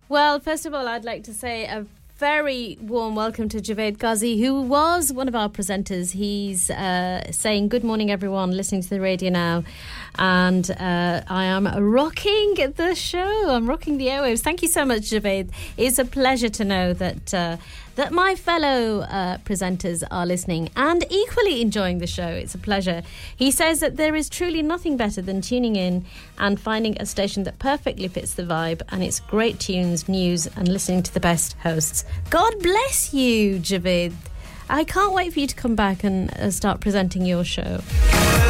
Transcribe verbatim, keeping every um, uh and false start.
Well, first of all, I'd like to say a very warm welcome to Javed Ghazi, who was one of our presenters. He's uh, saying good morning, everyone, listening to the radio now. And uh, I am rocking the show. I'm rocking the airwaves. Thank you so much, Javed. It's a pleasure to know that uh, that my fellow uh, presenters are listening and equally enjoying the show. It's a pleasure. He says that there is truly nothing better than tuning in and finding a station that perfectly fits the vibe, and it's great tunes, news, and listening to the best hosts. God bless you, Javed. I can't wait for you to come back and uh, start presenting your show.